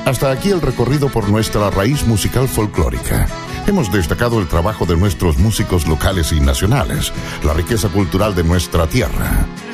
Hasta aquí el recorrido por nuestra raíz musical folclórica. Hemos destacado el trabajo de nuestros músicos locales y nacionales, la riqueza cultural de nuestra tierra.